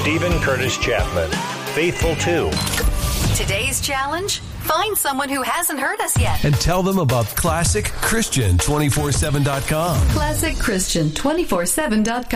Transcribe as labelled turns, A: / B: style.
A: Stephen Curtis Chapman. Faithful 2.
B: Today's challenge? Find someone who hasn't heard us yet.
C: And tell them about ClassicChristian247.com.
B: ClassicChristian247.com.